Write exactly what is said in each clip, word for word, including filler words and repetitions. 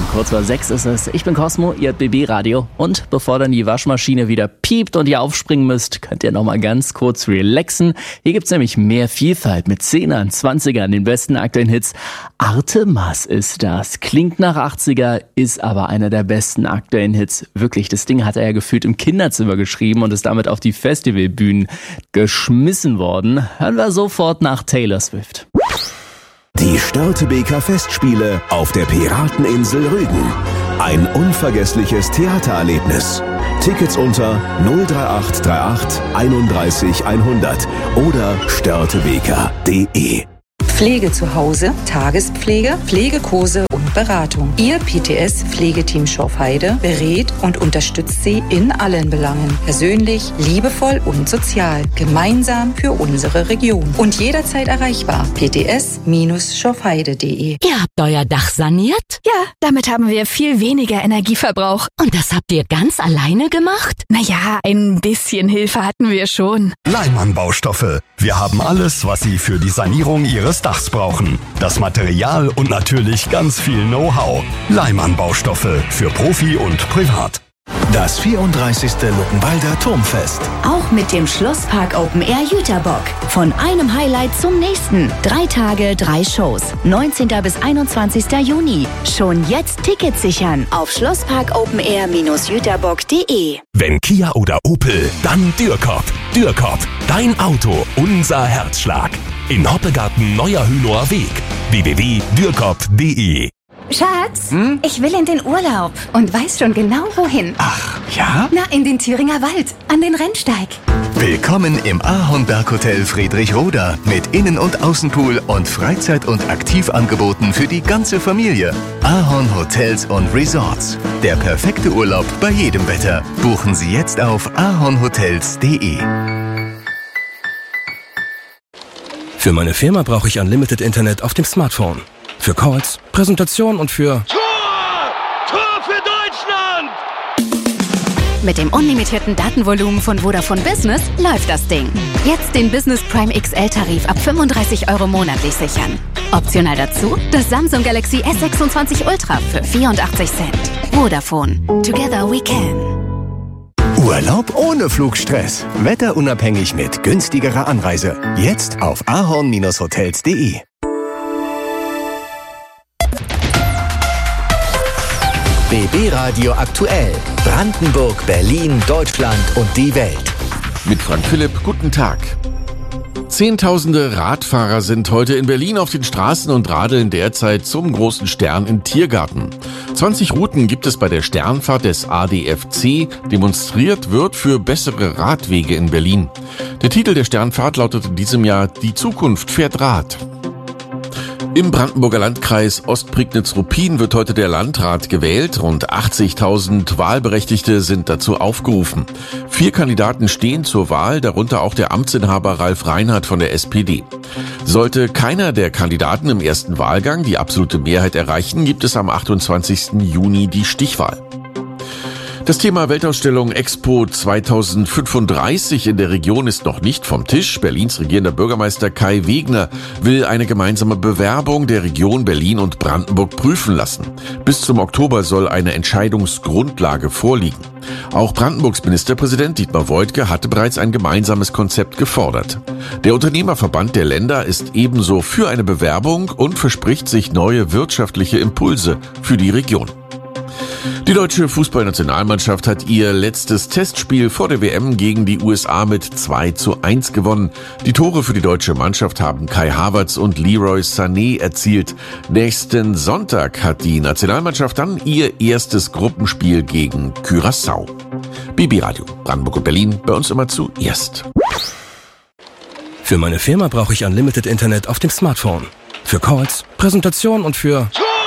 kurz vor sechs ist es. Ich bin Cosmo, ihr B B-Radio. Und bevor dann die Waschmaschine wieder piept und ihr aufspringen müsst, könnt ihr nochmal ganz kurz relaxen. Hier gibt's nämlich mehr Vielfalt mit Zehnern, Zwanzigern, den besten aktuellen Hits. Artemas ist das. Klingt nach achtziger, ist aber einer der besten aktuellen Hits. Wirklich, das Ding hat er ja gefühlt im Kinderzimmer geschrieben und ist damit auf die Festivalbühnen geschmissen worden. Hören wir sofort nach Taylor Swift. Die Störtebeker Festspiele auf der Pirateninsel Rügen. Ein unvergessliches Theatererlebnis. Tickets unter null drei acht drei acht einunddreißig hundert oder störtebeker punkt de. Pflege zu Hause, Tagespflege, Pflegekurse und Beratung. Ihr P T S-Pflegeteam Schorfheide berät und unterstützt Sie in allen Belangen. Persönlich, liebevoll und sozial. Gemeinsam für unsere Region. Und jederzeit erreichbar. p t s schorfheide punkt de. Ihr habt euer Dach saniert? Ja, damit haben wir viel weniger Energieverbrauch. Und das habt ihr ganz alleine gemacht? Naja, ein bisschen Hilfe hatten wir schon. Leimann Baustoffe. Wir haben alles, was Sie für die Sanierung Ihres Dachs brauchen. Das Material und natürlich ganz viel Know-how. Leimann Baustoffe für Profi und Privat. Das vierunddreißigste Luckenwalder Turmfest. Auch mit dem Schlosspark Open Air Jüterbock. Von einem Highlight zum nächsten. Drei Tage, drei Shows. neunzehnten bis einundzwanzigsten Juni. Schon jetzt Tickets sichern auf schlosspark open air jüterbock punkt de. Wenn Kia oder Opel, dann Dürkop. Dürkop, dein Auto, unser Herzschlag. In Hoppegarten Neuer Hünower Weg. w w w punkt dürkop punkt de. Schatz, hm? Ich will in den Urlaub und weiß schon genau wohin. Ach, ja? Na, in den Thüringer Wald, an den Rennsteig. Willkommen im Ahornberg-Hotel Friedrichroda mit Innen- und Außenpool und Freizeit- und Aktivangeboten für die ganze Familie. Ahorn Hotels und Resorts. Der perfekte Urlaub bei jedem Wetter. Buchen Sie jetzt auf ahornhotels punkt de. Für meine Firma brauche ich Unlimited Internet auf dem Smartphone. Für Calls, Präsentation und für... Tor! Tor für Deutschland! Mit dem unlimitierten Datenvolumen von Vodafone Business läuft das Ding. Jetzt den Business Prime X L-Tarif ab fünfunddreißig Euro monatlich sichern. Optional dazu das Samsung Galaxy S sechsundzwanzig Ultra für vierundachtzig Cent. Vodafone. Together we can. Urlaub ohne Flugstress. Wetterunabhängig mit günstigerer Anreise. Jetzt auf ahorn hotels punkt de. B B-Radio aktuell. Brandenburg, Berlin, Deutschland und die Welt. Mit Frank Philipp, guten Tag. Zehntausende Radfahrer sind heute in Berlin auf den Straßen und radeln derzeit zum großen Stern im Tiergarten. zwanzig Routen gibt es bei der Sternfahrt des A D F C. Demonstriert wird für bessere Radwege in Berlin. Der Titel der Sternfahrt lautet in diesem Jahr Die Zukunft fährt Rad. Im Brandenburger Landkreis Ostprignitz-Ruppin wird heute der Landrat gewählt. Rund achtzigtausend Wahlberechtigte sind dazu aufgerufen. Vier Kandidaten stehen zur Wahl, darunter auch der Amtsinhaber Ralf Reinhardt von der S P D. Sollte keiner der Kandidaten im ersten Wahlgang die absolute Mehrheit erreichen, gibt es am achtundzwanzigsten Juni die Stichwahl. Das Thema Weltausstellung Expo zweitausendfünfunddreißig in der Region ist noch nicht vom Tisch. Berlins regierender Bürgermeister Kai Wegner will eine gemeinsame Bewerbung der Region Berlin und Brandenburg prüfen lassen. Bis zum Oktober soll eine Entscheidungsgrundlage vorliegen. Auch Brandenburgs Ministerpräsident Dietmar Woidke hatte bereits ein gemeinsames Konzept gefordert. Der Unternehmerverband der Länder ist ebenso für eine Bewerbung und verspricht sich neue wirtschaftliche Impulse für die Region. Die deutsche Fußballnationalmannschaft hat ihr letztes Testspiel vor der W M gegen die U S A mit zwei zu eins gewonnen. Die Tore für die deutsche Mannschaft haben Kai Havertz und Leroy Sané erzielt. Nächsten Sonntag hat die Nationalmannschaft dann ihr erstes Gruppenspiel gegen Curaçao. B B-Radio, Brandenburg und Berlin, bei uns immer zuerst. Für meine Firma brauche ich Unlimited Internet auf dem Smartphone. Für Calls, Präsentation und für...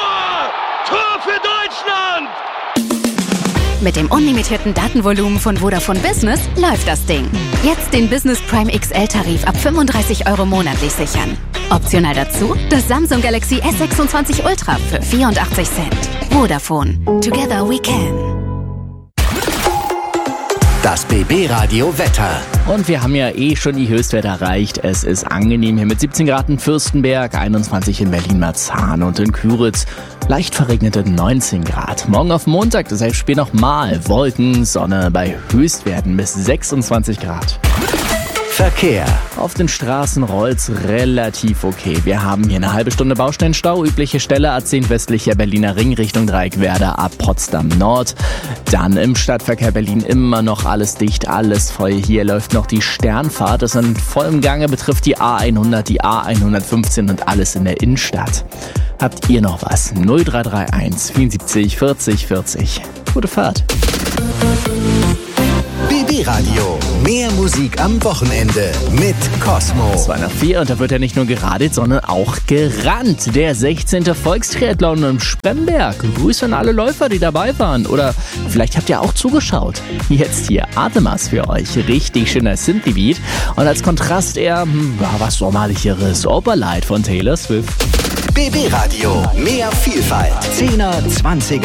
Mit dem unlimitierten Datenvolumen von Vodafone Business läuft das Ding. Jetzt den Business Prime X L-Tarif ab fünfunddreißig Euro monatlich sichern. Optional dazu das Samsung Galaxy S sechsundzwanzig Ultra für vierundachtzig Cent. Vodafone. Together we can. Das B B-Radio Wetter. Und wir haben ja eh schon die Höchstwerte erreicht. Es ist angenehm hier mit siebzehn Grad in Fürstenberg, einundzwanzig in Berlin-Marzahn und in Küritz. Leicht verregnete neunzehn Grad. Morgen auf Montag, das heißt später nochmal Wolken, Sonne bei Höchstwerten bis sechsundzwanzig Grad. Verkehr. Auf den Straßen rollt's relativ okay. Wir haben hier eine halbe Stunde Baustellenstau. Übliche Stelle A zehn westlicher Berliner Ring Richtung Dreieckwerder ab Potsdam Nord. Dann im Stadtverkehr Berlin immer noch alles dicht, alles voll. Hier läuft noch die Sternfahrt. Das ist in vollem Gange, betrifft die A hundert, die A hundertfünfzehn und alles in der Innenstadt. Habt ihr noch was? null drei drei eins vierundsiebzig vierzig vierzig. Gute Fahrt. B B-Radio. Mehr Musik am Wochenende mit Cosmo. zwei nach vier und da wird ja nicht nur geradelt, sondern auch gerannt. Der sechzehnte Volkstriathlon im Spremberg. Grüße an alle Läufer, die dabei waren. Oder vielleicht habt ihr auch zugeschaut. Jetzt hier Atemas für euch. Richtig schöner Synthie-Beat. Und als Kontrast eher, hm, was Sommerlicheres. Operlight von Taylor Swift. B B-Radio. Mehr Vielfalt. zehner, zwanziger